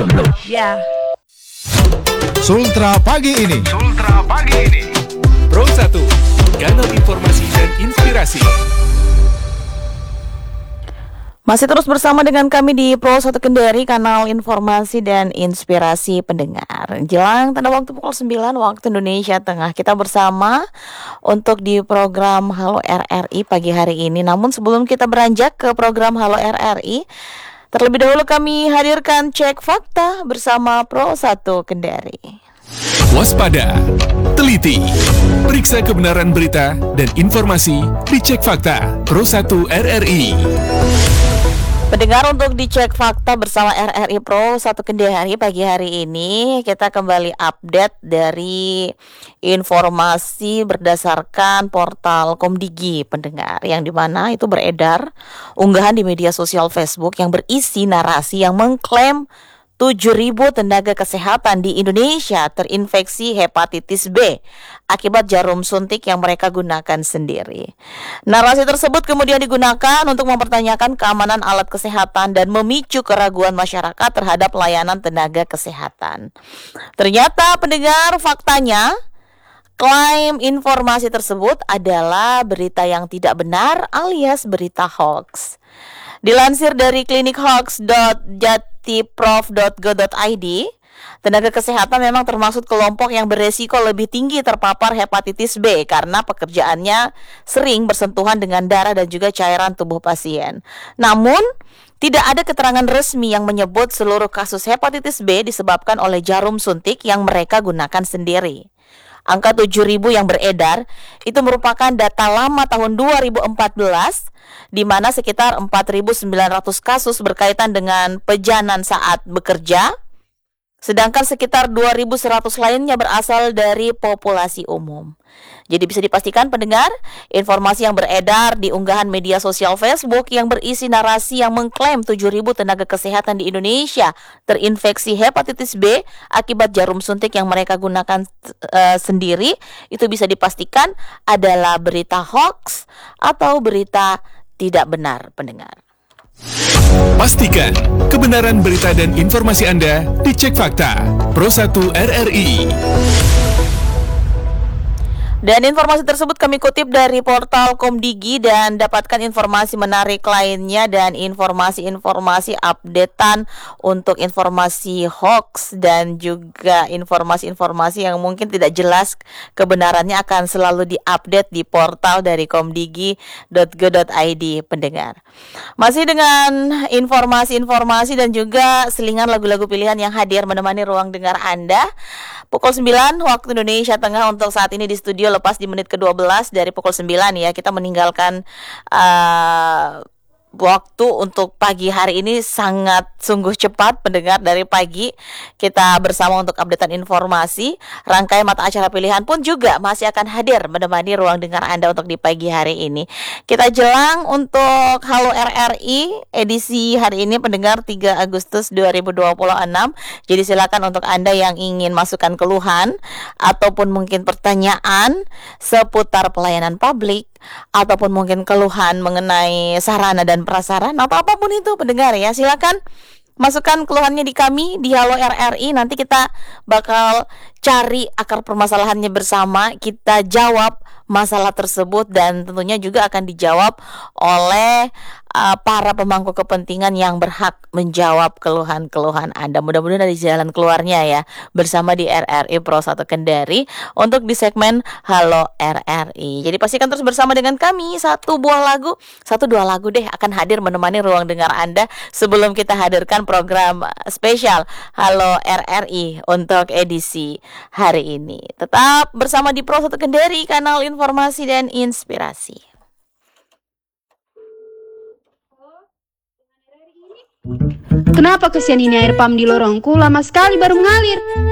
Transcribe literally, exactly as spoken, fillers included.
Ya. Sultra pagi ini. Sultra pagi ini. Pro satu, kanal informasi dan inspirasi. Masih terus bersama dengan kami di Pro satu Kendari, kanal informasi dan inspirasi pendengar. Jelang tanda waktu pukul sembilan waktu Indonesia Tengah, kita bersama untuk di program Halo R R I pagi hari ini. Namun sebelum kita beranjak ke program Halo R R I, terlebih dahulu kami hadirkan cek fakta bersama Pro satu Kendari. Waspada, teliti, periksa kebenaran berita dan informasi di Cek Fakta Pro satu R R I. Pendengar, untuk dicek fakta bersama R R I Pro satu Kendari pagi hari ini, kita kembali update dari informasi berdasarkan portal Komdigi, pendengar, yang dimana itu beredar unggahan di media sosial Facebook yang berisi narasi yang mengklaim tujuh ribu tenaga kesehatan di Indonesia terinfeksi hepatitis B akibat jarum suntik yang mereka gunakan sendiri. Narasi tersebut kemudian digunakan untuk mempertanyakan keamanan alat kesehatan dan memicu keraguan masyarakat terhadap layanan tenaga kesehatan. Ternyata, pendengar, faktanya klaim informasi tersebut adalah berita yang tidak benar alias berita hoax. Dilansir dari klinik hoax dot jatiprof dot go dot i d, tenaga kesehatan memang termasuk kelompok yang beresiko lebih tinggi terpapar hepatitis B karena pekerjaannya sering bersentuhan dengan darah dan juga cairan tubuh pasien. Namun, tidak ada keterangan resmi yang menyebut seluruh kasus hepatitis B disebabkan oleh jarum suntik yang mereka gunakan sendiri. Angka tujuh ribu yang beredar itu merupakan data lama tahun dua ribu empat belas, di mana sekitar empat ribu sembilan ratus kasus berkaitan dengan pejanan saat bekerja, sedangkan sekitar dua ribu seratus lainnya berasal dari populasi umum. Jadi bisa dipastikan, pendengar, informasi yang beredar di unggahan media sosial Facebook yang berisi narasi yang mengklaim tujuh ribu tenaga kesehatan di Indonesia terinfeksi hepatitis B akibat jarum suntik yang mereka gunakan uh, sendiri, itu bisa dipastikan adalah berita hoax atau berita tidak benar, pendengar. Pastikan kebenaran berita dan informasi Anda di Cek Fakta Pro satu R R I. Dan informasi tersebut kami kutip dari portal Komdigi, dan dapatkan informasi menarik lainnya dan informasi-informasi updatean untuk informasi hoax dan juga informasi-informasi yang mungkin tidak jelas kebenarannya akan selalu diupdate di portal dari komdigi dot go dot i d, pendengar. Masih dengan informasi-informasi dan juga selingan lagu-lagu pilihan yang hadir menemani ruang dengar Anda. Pukul sembilan waktu Indonesia Tengah untuk saat ini di studio, lepas di menit ke dua belas dari pukul sembilan ya. Kita meninggalkan uh, waktu untuk pagi hari ini sangat sungguh cepat, pendengar. Dari pagi kita bersama untuk updatean informasi. Rangkaian mata acara pilihan pun juga masih akan hadir menemani ruang dengar Anda untuk di pagi hari ini. Kita jelang untuk Halo R R I edisi hari ini, pendengar, tiga Agustus dua ribu dua puluh enam. Jadi silakan untuk Anda yang ingin masukkan keluhan ataupun mungkin pertanyaan seputar pelayanan publik, ataupun mungkin keluhan mengenai sarana dan prasarana atau apapun itu, pendengar, ya, silakan masukkan keluhannya di kami di Halo R R I. Nanti kita bakal cari akar permasalahannya bersama, kita jawab masalah tersebut, dan tentunya juga akan dijawab oleh uh, para pemangku kepentingan yang berhak menjawab keluhan-keluhan Anda. Mudah-mudahan dari jalan keluarnya ya, bersama di R R I Pro satu Kendari untuk di segmen Halo R R I. Jadi pastikan terus bersama dengan kami. Satu buah lagu, satu dua lagu deh akan hadir menemani ruang dengar Anda sebelum kita hadirkan program spesial Halo R R I untuk edisi hari ini. Tetap bersama di Pro satu Kendari, kanal informasi dan inspirasi. Kenapa kesian ini air pam di lorongku lama sekali baru mengalir?